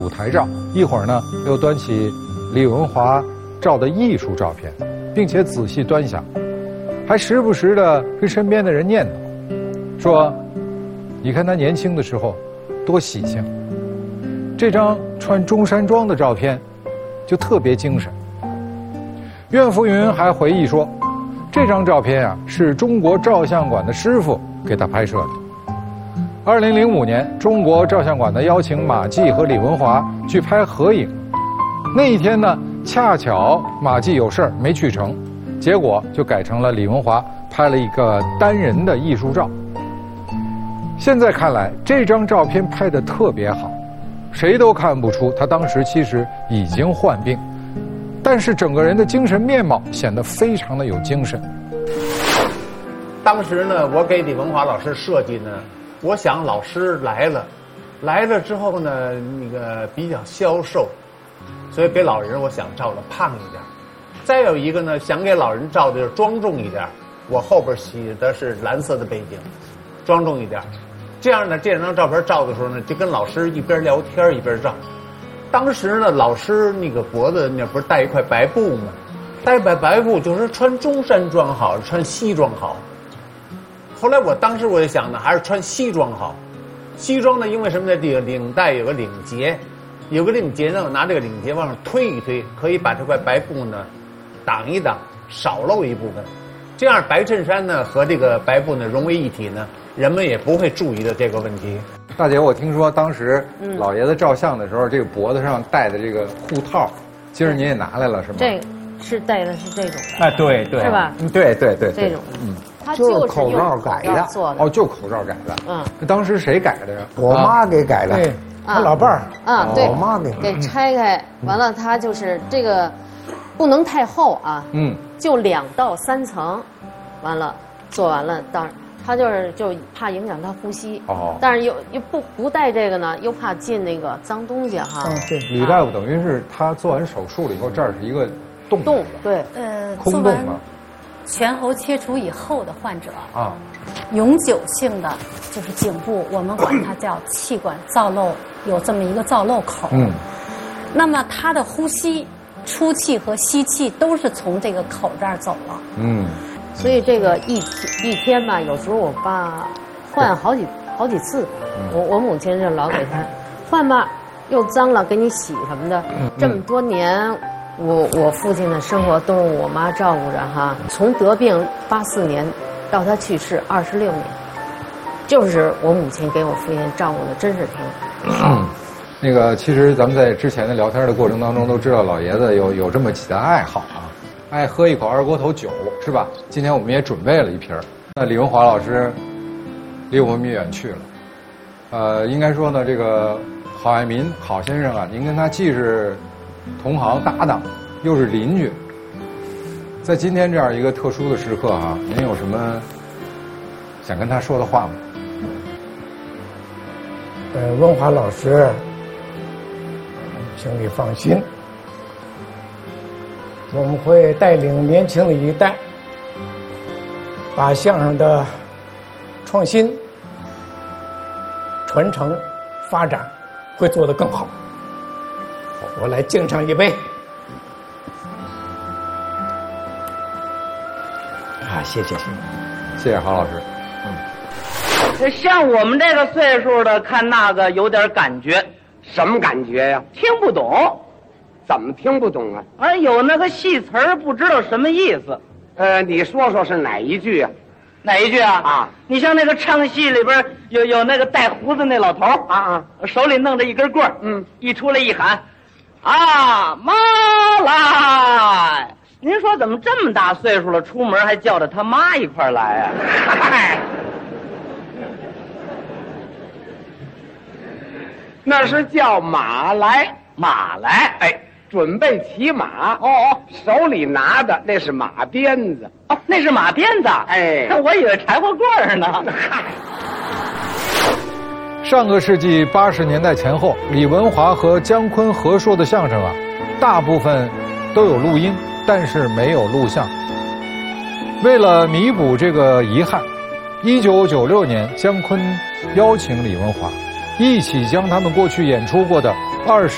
舞台照，一会儿呢又端起李文华照的艺术照片，并且仔细端详，还时不时的跟身边的人念叨，说：“你看他年轻的时候多喜庆。”这张穿中山装的照片就特别精神。苑浮云还回忆说，这张照片啊是中国照相馆的师傅给他拍摄的。2005年，中国照相馆呢邀请马季和李文华去拍合影，那一天呢恰巧马季有事儿没去成，结果就改成了李文华拍了一个单人的艺术照。现在看来，这张照片拍得特别好，谁都看不出他当时其实已经患病，但是整个人的精神面貌显得非常的有精神。 当时呢，我给李文华老师设计呢，我想老师来了之后呢，那个比较消瘦，所以给老人我想照的胖一点。再有一个呢，想给老人照的就是庄重一点，我后边洗的是蓝色的背景，庄重一点。这样呢，这张照片照的时候呢，就跟老师一边聊天一边照。当时呢，老师那个脖子那不是带一块白布吗？带白布就是穿中山装好，穿西装好。后来当时我就想呢，还是穿西装好。西装呢，因为什么呢？这个领带有个领结，有个领结呢，我拿这个领结往上推一推，可以把这块白布呢挡一挡，少露一部分。这样白衬衫呢和这个白布呢融为一体呢，人们也不会注意的这个问题。 大姐，我听说当时老爷子照相的时候，这个脖子上戴的这个护套，今儿您也拿来了是吗？ 这是戴的是这种的。 哎，对对， 是吧？ 对，这种的，它就是口罩改的做的。 哦，就口罩改的。当时谁改的呀？ 我妈给改的。 对，他老伴儿。 对， 我妈给拆开，完了它就是这个不能太厚啊。就2到3层，完了做完了，当然他就怕影响他呼吸。但是又不带这个呢，又怕进那个脏东西哈。 对，李大夫等于是他做完手术了以后，这儿是一个洞。 对， 空洞吗？ 全喉切除以后的患者永久性的就是颈部，我们管它叫气管造漏，有这么一个造漏口。那么他的呼吸、出气和吸气都是从这个口这儿走了。 所以这个一天吧，有时候我爸换好几次，我母亲就老给他换吧，又脏了给你洗什么的。这么多年，我父亲的生活都是我妈照顾着哈，从得病84年到他去世26年，就是我母亲给我父亲照顾的，真是挺好。 那个其实咱们在之前的聊天的过程当中都知道，老爷子有这么几大爱好啊。爱喝一口二锅头酒是吧？今天我们也准备了一瓶。那李文华老师离我们远去了，应该说呢，这个郝爱民郝先生啊，您跟他既是同行搭档，又是邻居，在今天这样一个特殊的时刻啊，您有什么想跟他说的话吗？ 文华老师，请你放心。我们会带领年轻的一代，把相声的创新、传承、发展会做得更好。我来敬上一杯。谢谢郝老师。 像我们这个岁数的看那个有点感觉。 什么感觉呀？ 听不懂。 怎么听不懂啊？ 有那个戏词儿不知道什么意思。 你说说是哪一句啊？ 哪一句啊？你像那个唱戏里边有那个带胡子那老头手里弄着一根棍儿，一出来一喊，妈来！您说怎么这么大岁数了，出门还叫着他妈一块来啊？ 那是叫马来，准备骑马。手里拿的那是马鞭子。 那是马鞭子。我以为柴火棍儿呢。 上个世纪80年代前后，李文华和姜昆合说的相声啊，大部分都有录音，但是没有录像。为了弥补这个遗憾，1996年姜昆邀请李文华一起将他们过去演出过的20